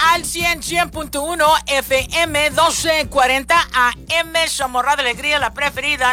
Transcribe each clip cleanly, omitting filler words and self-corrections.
al 100.1 FM, 1240 AM, somos Radio Alegría, la preferida,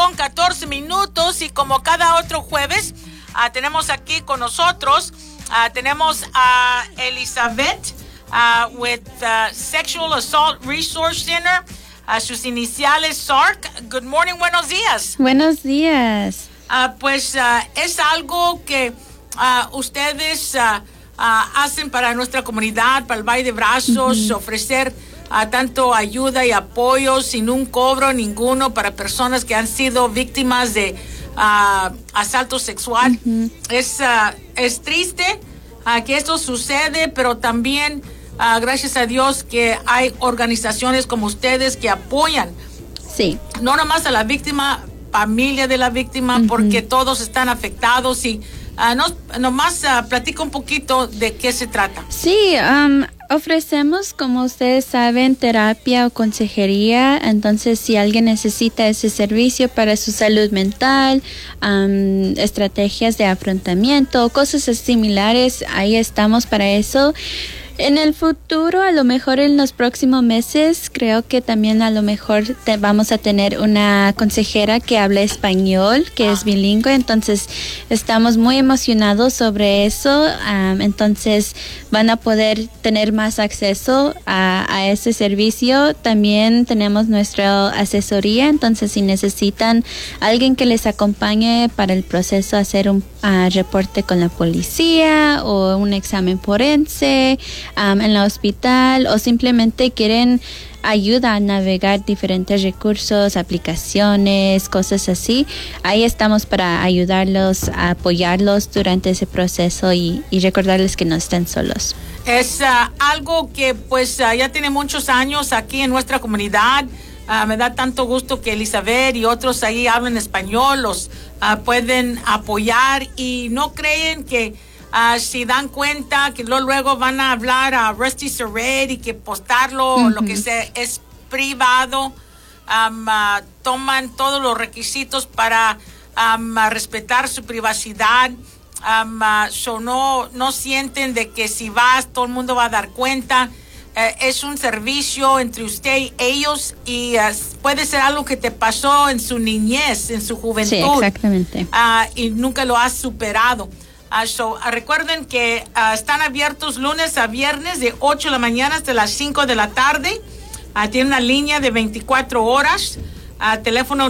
9:14. Y como cada otro jueves, tenemos aquí con nosotros, tenemos a Elizabeth with Sexual Assault Resource Center, sus iniciales SARC. Good morning, buenos días. Buenos días. Pues es algo que ustedes hacen para nuestra comunidad, para el Valle de Brazos, ofrecer tanto ayuda y apoyo sin un cobro ninguno para personas que han sido víctimas de asalto sexual. Es triste que esto sucede, pero también gracias a Dios que hay organizaciones como ustedes que apoyan. Sí. No nomás a la víctima, familia de la víctima, porque todos están afectados y nomás platica un poquito de qué se trata. Sí, ofrecemos, como ustedes saben, terapia o consejería. Entonces, si alguien necesita ese servicio para su salud mental, estrategias de afrontamiento, cosas similares, ahí estamos para eso. En el futuro, a lo mejor en los próximos meses, creo que también a lo mejor vamos a tener una consejera que habla español, que es bilingüe. Entonces, estamos muy emocionados sobre eso. Entonces, van a poder tener más acceso a ese servicio. También tenemos nuestra asesoría. Entonces, si necesitan alguien que les acompañe para el proceso, hacer un reporte con la policía o un examen forense, en la hospital, o simplemente quieren ayuda a navegar diferentes recursos, aplicaciones, cosas así, ahí estamos para ayudarlos, a apoyarlos durante ese proceso y recordarles que no están solos. Es algo que pues ya tiene muchos años aquí en nuestra comunidad. Me da tanto gusto que Elizabeth y otros ahí hablan español, los pueden apoyar y no creen que si dan cuenta que luego van a hablar a Rusty Serret y que postarlo, lo que sea, es privado, toman todos los requisitos para respetar su privacidad, no sienten de que si vas todo el mundo va a dar cuenta. Es un servicio entre usted y ellos y puede ser algo que te pasó en su niñez, en su juventud. Sí, exactamente. Y nunca lo has superado. Recuerden que están abiertos lunes a viernes de 8 de la mañana hasta las 5 de la tarde. Tiene una línea de 24 horas. Teléfono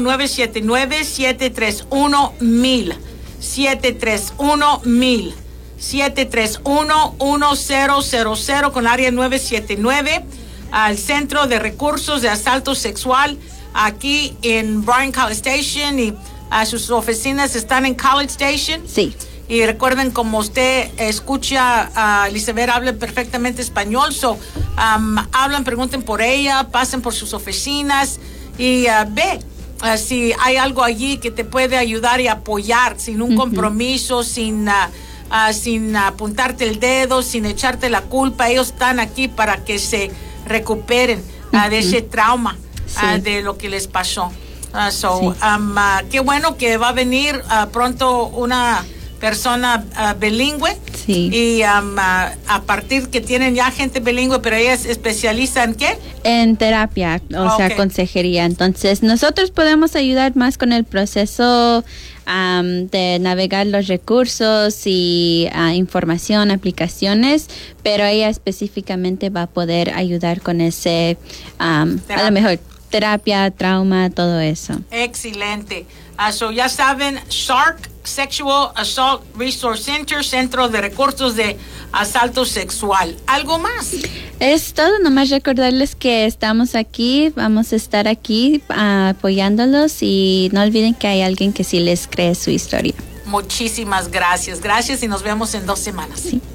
979-731-1000. 731-1000. 731-1000 con área 979. Al Centro de Recursos de Asalto Sexual aquí en Bryan College Station, y sus oficinas están en College Station. Sí. Y recuerden, como usted escucha, Elizabeth habla perfectamente español, hablan, pregunten por ella, pasen por sus oficinas y ve si hay algo allí que te puede ayudar y apoyar sin un compromiso, sin apuntarte el dedo, sin echarte la culpa. Ellos están aquí para que se recuperen de ese trauma, de lo que les pasó. Qué bueno que va a venir pronto una persona bilingüe. Sí. Y a partir que tienen ya gente bilingüe, pero ella es especialista ¿en qué? En terapia, o sea, consejería. Entonces, nosotros podemos ayudar más con el proceso de navegar los recursos y información, aplicaciones, pero ella específicamente va a poder ayudar con ese, a lo mejor, terapia, trauma, todo eso. Excelente. Ya saben, SARC, Sexual Assault Resource Center, Centro de Recursos de Asalto Sexual. ¿Algo más? Es todo, nomás recordarles que estamos aquí, vamos a estar aquí apoyándolos, y no olviden que hay alguien que sí les cree su historia. Muchísimas gracias. Gracias y nos vemos en 2 semanas. Sí.